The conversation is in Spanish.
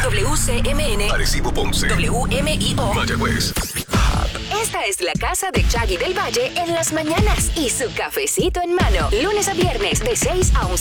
WCMN, Arecibo, Ponce, WMIO, Mayagüez. Esta es la casa de Chaggy del Valle en las mañanas y su cafecito en mano, lunes a viernes de 6 a 11